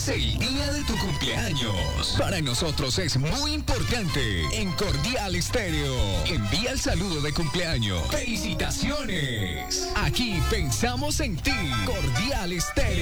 es el día de tu cumpleaños. Para nosotros es muy importante. En Cordial Estéreo, envía el saludo de cumpleaños. ¡Felicitaciones! Aquí pensamos en ti. Cordial Estéreo.